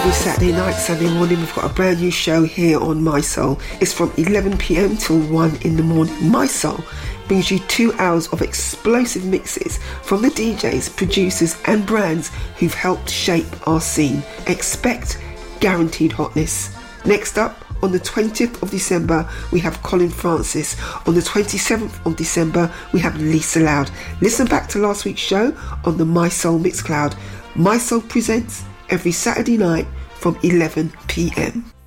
every Saturday night, Sunday morning. We've got a brand new show here on My Soul. It's from 11 p.m. till 1 in the morning. My Soul brings you 2 hours of explosive mixes from the DJs, producers and brands who've helped shape our scene. Expect guaranteed hotness. Next up, on the 20th of December, we have Colin Francis. On the 27th of December, we have Lisa Loud. Listen back to last week's show on the My Soul Mixcloud. My Soul presents every Saturday night from 11 p.m.